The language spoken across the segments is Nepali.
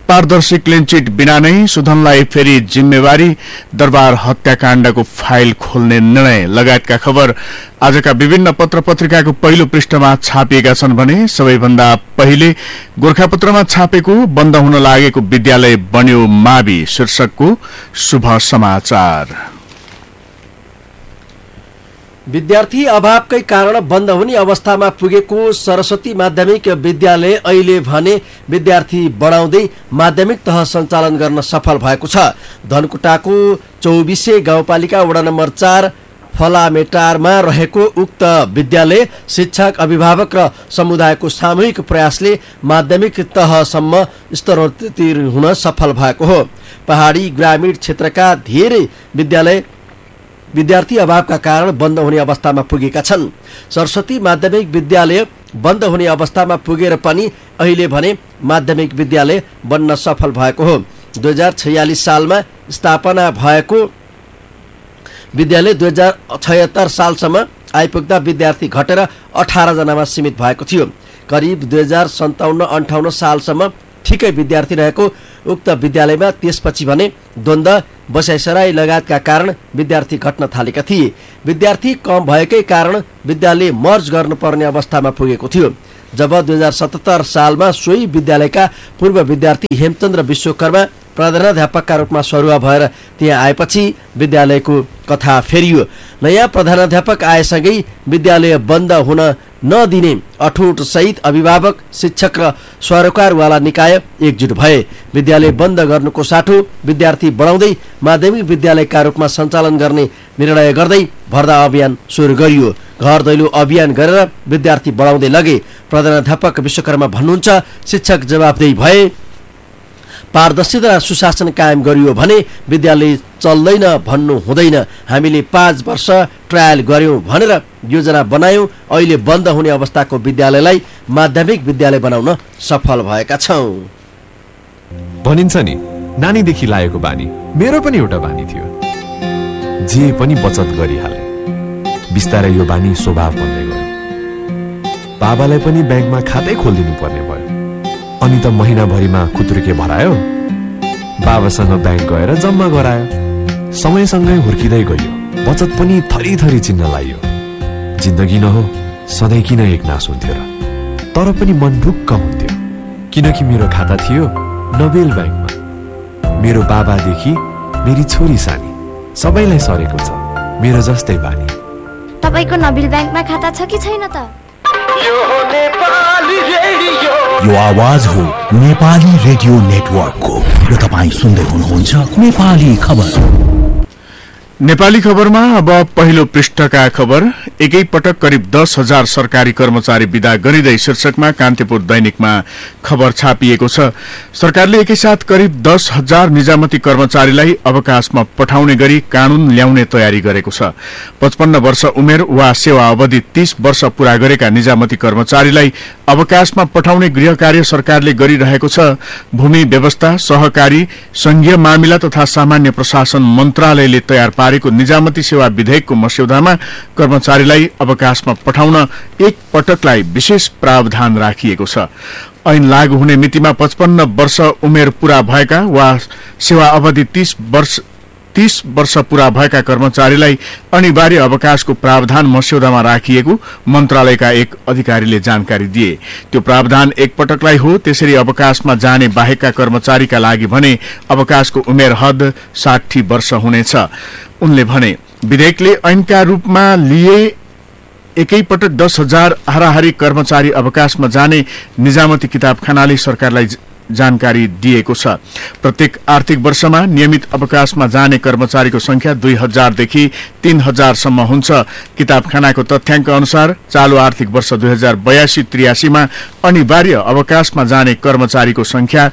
पारदर्शी क्लिनचिट बिना नै सुधनलाई फेरि जिम्मेवारी, दरबार हत्याकाण्डको फाइल खोल्ने निर्णय लगायतका खबर आजका विभिन्न पत्र पत्रिकाको पहिलो पृष्ठमा छापिएका छन् भने सबैभन्दा पहिले गोरखापत्रमा छापेको बन्द हुन लागेको विद्यालय बन्यो मावि शीर्षकको शुभ समाचार। विद्यार्थी अभावकै कारण बन्द हुने अवस्थामा पुगेको सरस्वती माध्यमिक विद्यालय अहिले भने विद्यार्थी बढाउँदै माध्यमिक तह सञ्चालन गर्न सफल भएको छ। धनकुटाको 24 गाउँपालिका वडा नम्बर 4 फलामेटारमा रहेको उक्त विद्यालय शिक्षक, अभिभावक र समुदायको सामूहिक प्रयासले माध्यमिक तहसम्म स्तरोन्नति हुन सफल भएको हो। पहाडी ग्रामीण क्षेत्रका धेरै विद्यालय विद्यार्थी अभावका कारण बन्द हुने अवस्थामा पुगेका छन्। सरस्वती माध्यमिक विद्यालय बन्द हुने अवस्थामा पुगेर पनि अहिले भने माध्यमिक विद्यालय बन्न सफल भएको हो। 2046 सालमा स्थापना भएको विद्यालय 2076 सालसम्म आइपुग्दा विद्यार्थी घटेर 18 जनामा सीमित भएको थियो। करिब 2057-58 सालसम्म ठिकै विद्यार्थी रहेको उक्त विद्यालयमा त्यसपछि भने द्वन्द्व, बसाइसराई लगायतका कारण विद्यार्थी घट्न थालेका थिए। विद्यार्थी कम भएकै कारण विद्यालय मर्ज गर्नुपर्ने अवस्थामा पुगेको थियो। जब 2077 सालमा सोही विद्यालयका पूर्व विद्यार्थी हेमचन्द्र विश्वकर्मा प्रधानाध्यापकका रूपमा सरुवा भएर त्यहाँ आएपछि विद्यालयको कथा फेरियो। नयाँ प्रधानाध्यापक आएसँगै विद्यालय बन्द हुन नदिने अठोट सहित अभिभावक, शिक्षक र सरोकारवाला निकाय एकजुट भए। विद्यालय बन्द गर्नुको साटो विद्यार्थी बढाउँदै माध्यमिक विद्यालयका रूपमा सञ्चालन गर्ने निर्णय गर्दै भर्दा अभियान सुरु गरियो। घर दैलो अभियान गरेर विद्यार्थी बढाउँदै लगे। प्रधानाध्यापक विश्वकर्मा भन्नुहुन्छ, शिक्षक जवाफदेही भए, पारदर्शिता र सुशासन कायम गरियो भने विद्यालय चल्दैन भन्नु हुँदैन। हामीले 5 वर्ष ट्रायल गर्यौं भनेर योजना बनायौं। अहिले बन्द हुने अवस्थाको विद्यालयलाई माध्यमिक विद्यालय बनाउन सफल भएका छौं। भनिन्छ नि, नानीदेखि लागेको बानी मेरो पनि एउटा बानी थियो। जे पनि बचत गरिहाले। बिस्तारै यो बानी स्वभाव बन्दै गयो। बाबालाई पनि ब्याङ्कमा खातै खोलिदिनु पर्ने भयो। अनि त महिनाभरिमा खुत्रुके भरायो। बाबासँग ब्याङ्क गएर जम्मा गरायो। समयसँगै हुर्किँदै गयो। बचत पनि थरी थरी चिन्न लाग्यो। जिन्दगी न हो, सधैँ किन एकनास हुन्थ्यो र? तर पनि मन ढुक्क हुन्थ्यो, किनकि मेरो खाता थियो नोबेल ब्याङ्कमा। मेरो बाबादेखि मेरी छोरी सानी सबैलाई सरेको छ मेरो जस्तै बानी। तपाईको नोबेल ब्याङ्कमा खाता छ कि छैन त? यो आवाज हो नेपाली रेडियो नेटवर्कको र तपाईं सुन्दै हुनुहुन्छ नेपाली खबर। नेपाली खबरमा अब पहिलो पृष्ठका खबर। एकै पटक करिब 10,000 सरकारी कर्मचारी विदा गरिँदै शीर्षकमा कान्तिपुर दैनिकमा खबर छापिएको छ। सरकारले एकैसाथ करिब 10,000 निजामती कर्मचारीलाई अवकाशमा पठाउने गरी कानून ल्याउने तयारी गरेको छ। 55 वर्ष उमेर वा सेवा अवधि 30 वर्ष पूरा गरेका निजामती कर्मचारीलाई अवकाशमा पठाउने गृह कार्य सरकारले गरिरहेको छ। भूमि व्यवस्था, सहकारी, संघीय मामिला तथा सामान्य प्रशासन मन्त्रालयले तयार पारेको निजामती सेवा विधेयकको मस्यौदामा कर्मचारीलाई अवकाशमा पठाउन एक पटकलाई विशेष प्रावधान राखिएको छ। ऐन लागू हुने मितिमा 55 वर्ष उमेर पूरा भएका वा सेवा अवधि 30 वर्ष पूरा भएका कर्मचारीलाई अनिवार्य अवकाशको प्रावधान मस्यौदामा राखिएको मन्त्रालयका एक अधिकारीले जानकारी दिए। त्यो प्रावधान एक पटकलाई हो। त्यसरी अवकाशमा जाने बाहेकका कर्मचारीका लागि भने अवकाशको उमेर हद 60 वर्ष हुनेछ। उनले भने, विधेयकले ऐनका रूपमा लिए एकै पटक 10,000 हाराहारी कर्मचारी अवकाशमा जाने निजामती किताबखानाले सरकारलाई जानकारी दिएको छ। प्रत्येक आर्थिक वर्षमा नियमित अवकाशमा जाने कर्मचारीको संख्या 2,000 देखि 3,000 सम्म हुन्छ। किताबखानाको तथ्याङ्क अनुसार चालू आर्थिक वर्ष 2082-83 मा अनिवार्य अवकाशमा जाने कर्मचारीको संख्या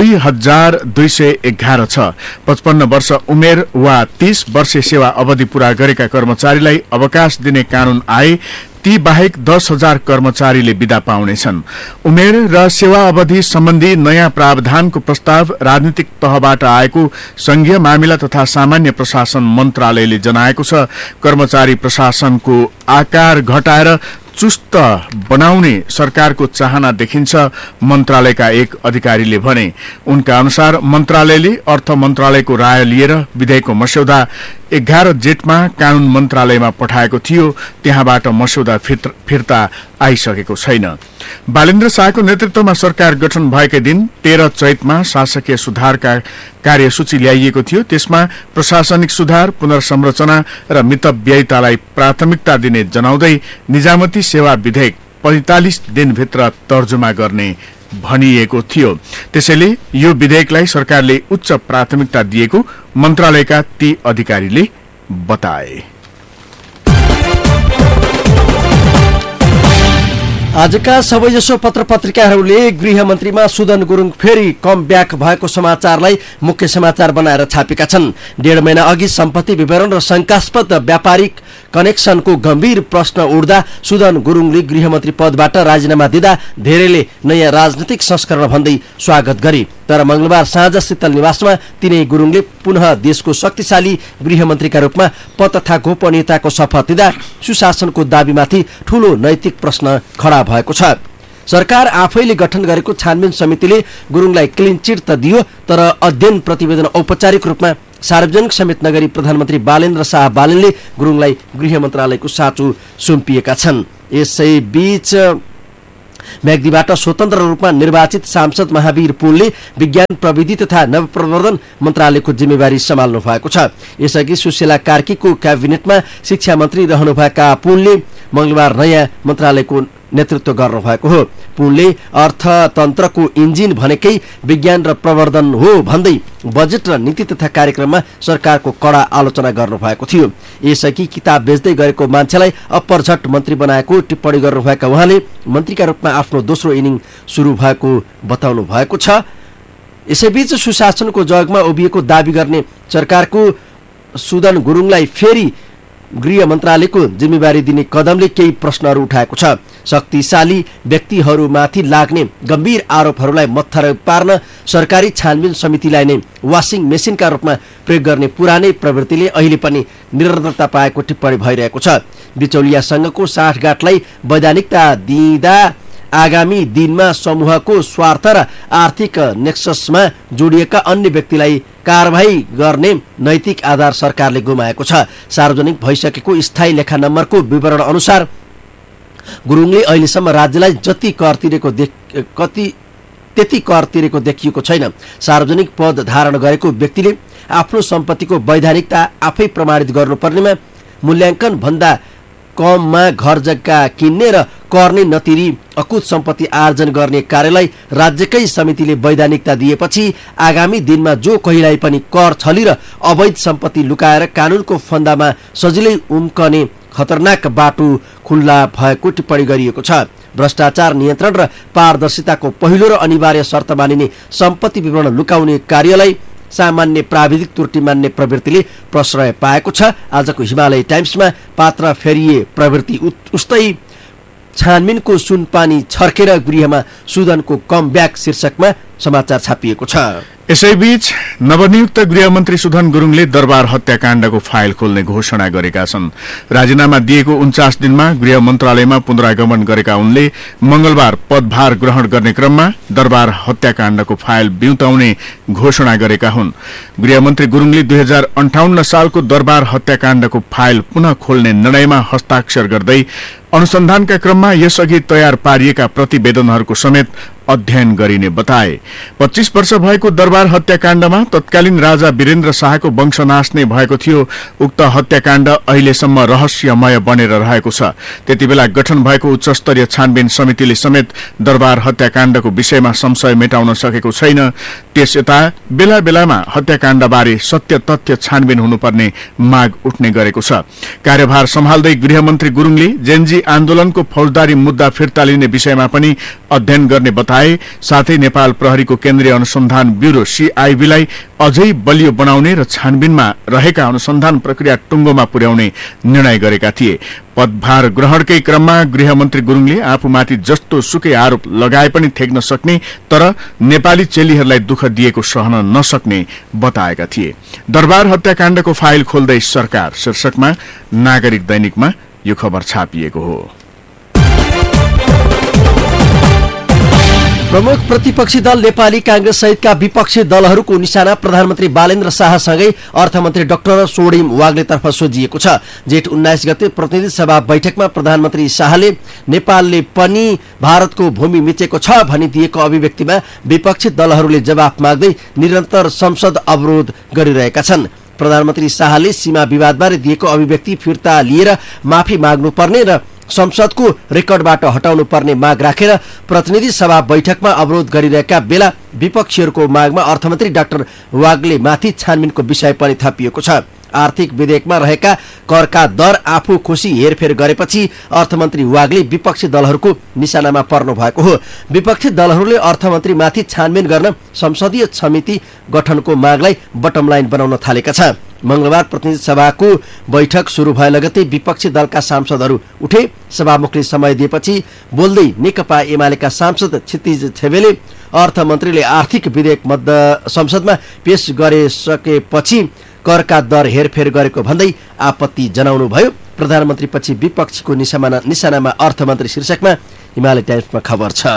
2,211 छ। 55 वर्ष उमेर वा 30 वर्ष सेवा अवधि पूरा गरेका कर्मचारीलाई अवकाश दिने कानून आए ती बाहेक 10,000 कर्मचारीले विदा पाउनेछन्। उमेर र सेवा अवधि सम्बन्धी नयाँ प्रावधानको प्रस्ताव राजनीतिक तहबाट आएको संघीय मामिला तथा सामान्य प्रशासन मन्त्रालयले जनाएको छ। कर्मचारी प्रशासनको आकार घटाएर चुस्त बनाउने सरकारको चाहना देखिन्छ मन्त्रालयका एक अधिकारीले भने। उनका अनुसार मन्त्रालयले अर्थ मन्त्रालयको राय लिएर विधेयकको मस्यौदा 11 जेठमा कानून मन्त्रालयमा पठाएको थियो, त्यहाँबाट मस्यौदा फिर्ता आइसकेको छैन। बालेन्द्र शाहको नेतृत्वमा सरकार गठन भएकै दिन 13 चैतमा शासकीय सुधारका कार्यसूची ल्याइएको थियो। त्यसमा प्रशासनिक सुधार, पुनर्संरचना र मितव्ययितालाई प्राथमिकता दिने जनाउँदै निजामती सेवा विधेयक 45 दिनभित्र तर्जुमा गर्ने भनिएको थियो। त्यसैले यो विधेयकलाई सरकारले उच्च प्राथमिकता दिएको मन्त्रालयका ती अधिकारीले बताए। आजका सबैजसो पत्र पत्रिकाहरूले गृहमन्त्रीमा सुदन गुरुङ फेरि कम ब्याक भएको समाचारलाई मुख्य समाचार बनाएर छापेका छन्। 1.5 महिना अघि सम्पत्ति विवरण र शंकास्पद व्यापारिक कनेक्सनको गम्भीर प्रश्न उठ्दा सुदन गुरुङले गृहमन्त्री पदबाट राजीनामा दिँदा धेरैले नयाँ राजनीतिक संस्करण भन्दै स्वागत गरे। तर मंगलबार साँझ शीतल निवासमा तिनै गुरुङले पुनः देशको शक्तिशाली गृहमन्त्रीका रूपमा पद तथा गोपनीयताको शपथ लिँदा सुशासनको दाबीमाथि ठूलो नैतिक प्रश्न खडा भएको छ। सरकार आफैले गठन गरेको छानबिन समितिले गुरुङलाई क्लिन चिट त दियो, तर अध्ययन प्रतिवेदन औपचारिक रूपमा सार्वजनिक समेत नगरी प्रधानमन्त्री बालेन्द्र शाह बालेनले गुरुङलाई गृह मन्त्रालयको साँचो सुम्पिएका छन्। यसैबीच म्याग्दीबाट स्वतन्त्र रूपमा निर्वाचित सांसद महावीर पुनले विज्ञान प्रविधि तथा नवप्रवर्धन मन्त्रालयको जिम्मेवारी सम्हाल्नु भएको छ। यसअघि सुशीला कार्कीको क्याबिनेटमा शिक्षा मन्त्री रहनुभएका पुनले मंगलबार नयाँ मन्त्रालयको नेतृत्व गर्नुभएको हो। पुनले अर्थतन्त्रको इन्जिन भनेकै विज्ञान र प्रवर्धन हो भन्दै बजेट र नीति तथा कार्यक्रममा सरकारको कडा आलोचना गर्नुभएको थियो। यसअघि किताब बेच्दै गरेको मान्छेलाई अपरझट मन्त्री बनाएको टिप्पणी गर्नुभएका उहाँले मन्त्रीका रूपमा आफ्नो दोस्रो इनिङ सुरु भएको बताउनु भएको छ। यसैबीच सुशासनको जगमा उभिएको दावी गर्ने सरकारको सुदन गुरुङलाई फेरि गृह मन्त्रालयको जिम्मेवारी दिने कदमले केही प्रश्नहरू उठाएको छ। शक्तिशाली व्यक्तिहरूमाथि लाग्ने गम्भीर आरोपहरूलाई मत्थर पार्न सरकारी छानबिन समितिलाई नै वाशिङ मेसिनका रूपमा प्रयोग गर्ने पुरानै प्रवृत्तिले अहिले पनि निरन्तरता पाएको टिप्पणी भइरहेको छ। बिचौलियासँगको साठगाँठलाई वैधानिकता दिँदा आगामी दिनमा समूहको स्वार्थ र आर्थिक नेक्ससमा जोडिएका अन्य व्यक्तिलाई कारबाही गर्ने नैतिक आधार सरकारले गुमाएको छ। सार्वजनिक भइसकेको स्थायी लेखा नम्बरको विवरण अनुसार गुरुङले अहिलेसम्म राज्यलाई त्यति कर तिरेको देखिएको छैन। सार्वजनिक पद धारण गरेको व्यक्तिले आफ्नो सम्पत्तिको वैधानिकता आफै प्रमाणित गर्नुपर्नेमा मूल्याङ्कन भन्दा कममा घर जग्गा किन्ने र कर नै नतिरी अकुत सम्पत्ति आर्जन गर्ने कार्यलाई राज्यकै समितिले वैधानिकता दिएपछि आगामी दिनमा जो कहिल्यै पनि कर छली र अवैध सम्पत्ति लुकाएर कानूनको फन्दामा सजिलै उम्कने खतरनाक बाटो खुल्ला भएको टिप्पणी गरिएको छ। भ्रष्टाचार नियन्त्रण र पारदर्शिताको पहिलो र अनिवार्य शर्त मानिने सम्पत्ति विवरण लुकाउने कार्यलाई सामान्य प्राविधिक त्रुटि मान्ने प्रवृत्तिले प्रश्रय पाएको छ। आजको हिमालय टाइम्समा पात्र फेरिए प्रवृत्ति उस्तै छानबिनको सुनपानी छर्केर गृहमा सुदनको कम ब्याक शीर्षकमा समाचार छापिएको छ। यसैबीच नवनियुक्त गृहमन्त्री सुदन गुरुङले दरबार हत्याकाण्डको फाइल खोल्ने घोषणा गरेका छन्। राजीनामा दिएको 49 दिनमा गृह मन्त्रालयमा पुनरागमन गरेका उनले मंगलबार पदभार ग्रहण गर्ने क्रममा दरबार हत्याकाण्डको फाइल बिउताउने घोषणा गरेका हुन्। गृहमन्त्री गुरुङले 2058 सालको दरबार हत्याकाण्डको फाइल पुनः खोल्ने निर्णयमा हस्ताक्षर गर्दै अनुसन्धानका क्रममा यसअघि तयार पारिएका प्रतिवेदनहरूको समेत अध्ययन गरिने बताए। 25 वर्ष भएको दरबार हत्याकाण्डमा तत्कालीन राजा वीरेन्द्र शाहको वंशनाश नै भएको थियो। उक्त हत्याकाण्ड अहिलेसम्म रहस्यमय बनेर रहेको छ। त्यतिबेला गठन भएको उच्चस्तरीय छानबिन समितिले समेत दरबार हत्याकाण्डको विषयमा संशय मेटाउन सकेको छैन। त्यसयता बेला बेलामा हत्याकाण्डबारे सत्य तथ्य छानबिन हुनुपर्ने माग उठ्ने गरेको छ। कार्यभार सम्हाल्दै गृहमन्त्री गुरुङले जेनजी आन्दोलनको फौजदारी मुद्दा फिर्ता लिने विषयमा पनि अध्ययन गर्ने बताए। साथै नेपाल प्रहरीको केन्द्रीय अनुसन्धान ब्यूरो सीआईबीलाई अझै बलियो बनाउने र छानबिनमा रहेका अनुसन्धान प्रक्रिया टुङ्गोमा पुर्याउने निर्णय गरेका थिए। पदभार ग्रहणकै क्रममा गृहमन्त्री गुरुङले आफूमाथि जस्तो सुकै आरोप लगाए पनि ठेक्न सक्ने तर नेपाली चेलीहरूलाई दुःख दिएको सहन नसक्ने बताएका थिए। दरबार हत्याकाण्डको फाइल खोल्दै सरकार शीर्षकमा नागरिक दैनिकमा यो खबर छापिएको हो। प्रमुख प्रतिपक्षी दल नेपाली कांग्रेस सहितका विपक्षी दलहरूको निशाना प्रधानमन्त्री बालेन्द्र शाहसँगै अर्थमन्त्री डाक्टर सोडिम वाग्लेतर्फ सोझिएको छ। जेठ 19 गते प्रतिनिधि सभा बैठकमा प्रधानमन्त्री शाहले नेपालले पनि भारतको भूमि मिचेको छ भनी दिएको अभिव्यक्तिमा विपक्षी दलहरूले जवाफ माग्दै निरन्तर संसद अवरोध गरिरहेका छन्। प्रधानमन्त्री शाहले सीमा विवादबारे दिएको अभिव्यक्ति फिर्ता लिएर माफी माग्नुपर्ने र संसदको रेकर्डबाट हटाउनु पर्ने माग राखेर प्रतिनिधि सभा बैठकमा अवरोध गरिरहेका बेला विपक्षीहरूको मागमा अर्थमन्त्री डाक्टर वाग्लेमाथि छानबिनको विषय पनि थपिएको छ। आर्थिक विधेयकमा रहेका करका दर आफू खुसी हेरफेर गरेपछि अर्थमन्त्री वाग्ले विपक्षी दलहरूको निशानामा पर्नु भएको हो। विपक्षी दलहरूले अर्थमन्त्रीमाथि छानबिन गर्न संसदीय समिति गठनको मागलाई बटम लाइन बनाउन थालेका छ। मंगलबार प्रतिनिधि सभाको बैठक सुरु भए लगतै विपक्षी दलका सांसदहरू उठे। सभामुखले समय दिएपछि बोल्दै नेकपा एमालेका सांसद क्षितिज छेवेले अर्थमन्त्रीले आर्थिक विधेयक संसदमा पेश गरिसकेपछि करका दर हेरफेर गरेको भन्दै आपत्ति जनाउनुभयो। प्रधानमन्त्रीपछि विपक्षीको निशानामा अर्थमन्त्री शीर्षकमा हिमालय टाइम्समा खबर छ।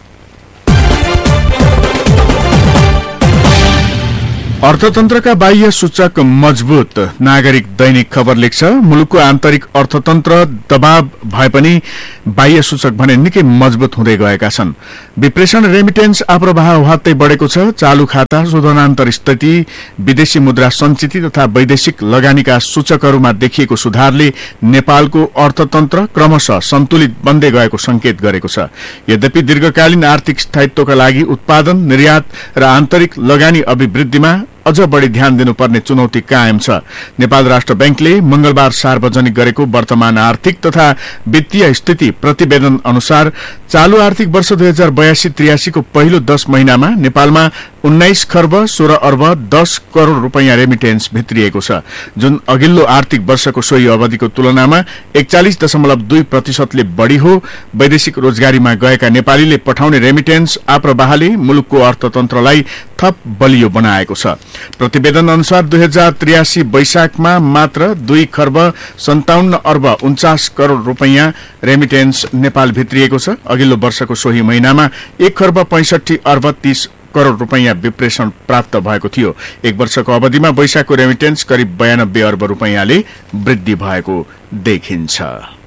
अर्थतन्त्रका बाह्य सूचक मजबूत, नागरिक दैनिक खबर लेख्छ। मुलुकको आन्तरिक अर्थतन्त्र दबाव भए पनि बाह्य सूचक भने निकै मजबूत हुँदै गएका छन्। विप्रेषण रेमिटेन्स आप्रवाह वात्तै बढेको छ। चालू खाता, शोधनान्तर स्थिति, विदेशी मुद्रा सञ्चिति तथा वैदेशिक लगानीका सूचकहरूमा देखिएको सुधारले नेपालको अर्थतन्त्र क्रमशः सन्तुलित बन्दै गएको संकेत गरेको छ। यद्यपि दीर्घकालीन आर्थिक स्थायित्वका लागि उत्पादन, निर्यात र आन्तरिक लगानी अभिवृद्धिमा अझ बढी ध्यान दिनुपर्ने चुनौती कायम छ। नेपाल राष्ट्र बैंकले मंगलबार सार्वजनिक गरेको वर्तमान आर्थिक तथा वित्तीय स्थिति प्रतिवेदन अनुसार चालू आर्थिक वर्ष 2082-83 को पहिलो 10 महिनामा नेपालमा 19 खर्ब 16 अर्ब 10 करोड़ रुपैयाँ रेमिटेन्स भित्रिएको छ, जुन अघिल्लो आर्थिक वर्षको सोही अवधिको तुलनामा 41.2% बढ़ी हो। वैदेशिक रोजगारीमा गएका नेपालीले पठाउने रेमिटेन्स आप्रवाहले मुलुकको अर्थतन्त्रलाई थप बलियो बनाएको छ। प्रतिवेदन अनुसार 2083 वैशाखमा मात्र 2 खर्ब 57 अर्ब 49 करोड़ रुपैयाँ रेमिटेन्स नेपाल भित्रिएको छ। अघिल्लो वर्षको सोही महिनामा 1 खर्ब 65 अर्ब 30 करोड़ रुपैयाँ विप्रेषण प्राप्त भएको थियो। एक वर्षको अवधिमा वैशाखको रेमिटेन्स करिब 92 अर्ब रुपैयाँले वृद्धि भएको देखिन्छ।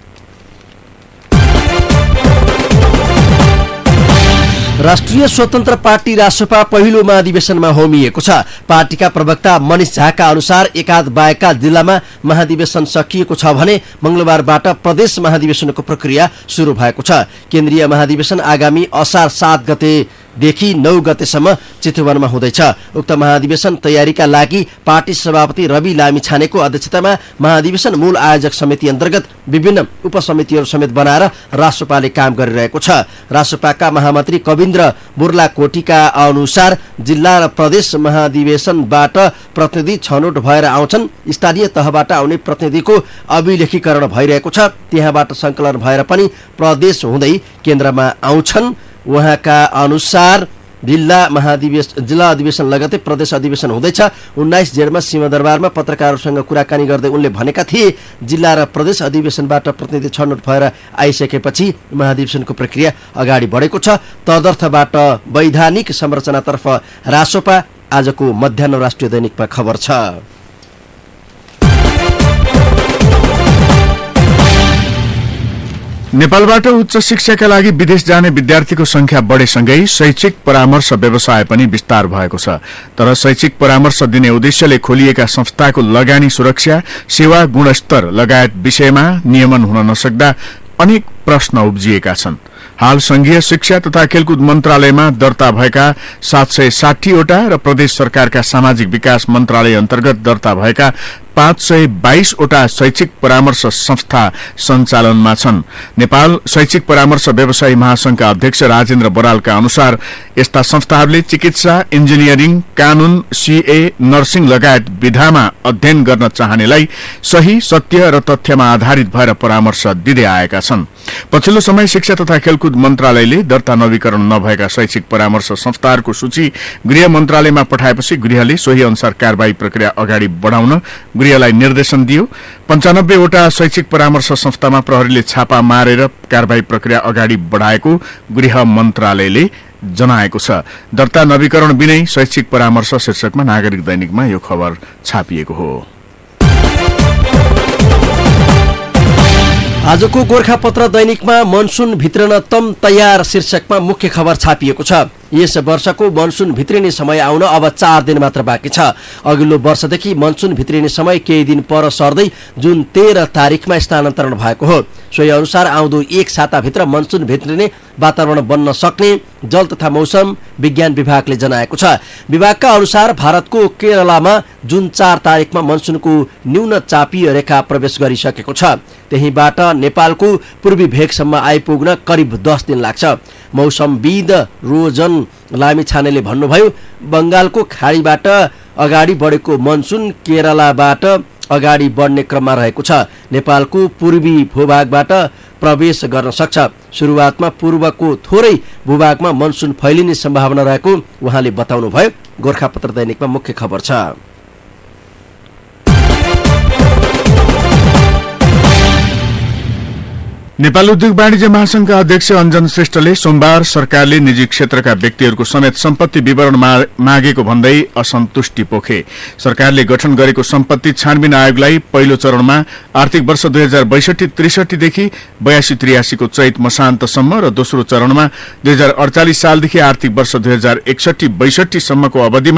राष्ट्रिय स्वतन्त्र पार्टी रासपा पहिलो महाधिवेशनमा होमिएको छ। पार्टीका प्रवक्ता मनिष झाका अनुसार एकाध बाहेकका जिल्लामा महाधिवेशन सकिएको छ भने मंगलबारबाट प्रदेश महाधिवेशनको प्रक्रिया शुरू भएको छ। केन्द्रीय महाधिवेशन आगामी असार 7 गतेदेखि 9 गतेसम्म चितवनमा हुँदैछ। उक्त महाधिवेशन तयारीका लागि पार्टी सभापति रवि लामिछानेको अध्यक्षतामा महाधिवेशन मूल आयोजक समिति अन्तर्गत विभिन्न उपसमितिहरू समेत बनाएर रासपाले काम गरिरहेको छ। रासपाका महामन्त्री कविन्द्र बुर्लाकोटीका अनुसार जिल्ला र प्रदेश महाधिवेशनबाट प्रतिनिधि छनौट भएर आउँछन्। स्थानीय तहबाट आउने प्रतिनिधिको अभिलेखीकरण भइरहेको छ। त्यहाँबाट संकलन भएर पनि प्रदेश हुँदै केन्द्रमा आउँछन्। उहाँका अनुसार जिल्ला अधिवेशन लगतै प्रदेश अधिवेशन हुँदैछ। 19 जेठमा सिंहदरबारमा पत्रकारहरूसँग कुराकानी गर्दै उनले भनेका थिए, जिल्ला र प्रदेश अधिवेशनबाट प्रतिनिधि छनौट भएर आइसकेपछि महाधिवेशनको प्रक्रिया अगाडि बढेको छ। तदर्थबाट वैधानिक संरचनातर्फ रासोपा आजको मध्याह्न राष्ट्रिय दैनिकमा खबर छ। नेपालबाट उच्च शिक्षाका लागि विदेश जाने विद्यार्थीको संख्या बढेसँगै शैक्षिक परामर्श व्यवसाय पनि विस्तार भएको छ। तर शैक्षिक परामर्श दिने उद्देश्यले खोलिएका संस्थाको लगानी सुरक्षा, सेवा गुणस्तर लगायत विषयमा नियमन हुन नसक्दा अनेक प्रश्न उब्जिएका छन्। हाल संघीय शिक्षा तथा खेलकुद मन्त्रालयमा दर्ता भएका 760 वटा र प्रदेश सरकारका सामाजिक विकास मन्त्रालय अन्तर्गत दर्ता भएका 522 वटा शैक्षिक परामर्श संस्था सञ्चालनमा छन्। नेपाल शैक्षिक परामर्श व्यवसायी महासंघका अध्यक्ष राजेन्द्र बरालका अनुसार यस्ता संस्थाहरूले चिकित्सा, इन्जिनियरिङ, कानून, सीए, नर्सिङ लगायत विधामा अध्ययन गर्न चाहनेलाई सही, सत्य र तथ्यमा आधारित भएर परामर्श दिँदै आएका छन्। पछिल्लो समय शिक्षा तथा खेलकुद मन्त्रालयले दर्ता नवीकरण नभएका शैक्षिक परामर्श संस्थाहरूको सूची गृह मन्त्रालयमा पठाएपछि गृहले सोही अनुसार कारबाही प्रक्रिया अगाडि बढाउन गृह गृहलाई निर्देशन दियो। 95 वटा शैक्षिक परामर्श संस्थामा प्रहरीले छापा मारेर कारबाही प्रक्रिया अगाडि बढाएको गृह मन्त्रालयले जनाएको छ। दर्ता नवीकरण बिनै शैक्षिक परामर्श शीर्षकमा नागरिक दैनिकमा यो खबर छापिएको हो। आजको गोरखापत्र दैनिकमा मनसुन भित्रन तम तयार शीर्षकमा मुख्य खबर छापिएको छ। यस वर्षको मनसुन भित्रिने समय आउन अब 4 दिन मात्र बाँकी छ। अघिल्लो वर्षदेखि मनसुन भित्रिने समय केही दिन पर सर्दै जुन 13 तारिखमा स्थानान्तरण भएको हो। सोही अनुसार आउँदो 1 साताभित्र मनसुन भित्रिने वातावरण बन्न सक्ने जल तथा मौसम विज्ञान विभागले जनाएको छ। विभागका अनुसार भारतको केरलामा जुन 4 तारिखमा मनसुनको न्यून चापीय रेखा प्रवेश गरिसकेको छ। त्यहीबाट नेपालको पूर्वी भेगसम्म आइपुग्न करिब 10 दिन लाग्छ। मौसमविद रोजन लामिछानेले भन्नुभयो, बंगालको खाडीबाट अगाडि बढेको मनसुन केरलाबाट अगाडि बढ्ने क्रममा रहेको छ। नेपालको पूर्वी भूभागबाट प्रवेश गर्न सक्छ। सुरुवातमा पूर्वको थोरै भूभागमा मनसुन फैलिने सम्भावना रहेको उहाँले बताउनुभयो। गोरखापत्र दैनिकमा मुख्य खबर छ। नेपाल उद्योग वाणिज्य महासंघका अध्यक्ष अञ्जन श्रेष्ठले सोमबार सरकारले निजी क्षेत्रका व्यक्तिहरूको समेत सम्पत्ति विवरण मागेको भन्दै असन्तुष्टि पोखे। सरकारले गठन गरेको सम्पत्ति छानबिन आयोगलाई पहिलो चरणमा आर्थिक वर्ष 2062-63 देखि 82-83 को चैत मसान्तसम्म र दोस्रो चरणमा 2048 सालदेखि आर्थिक वर्ष 2061-62 सम्मको अवधिमा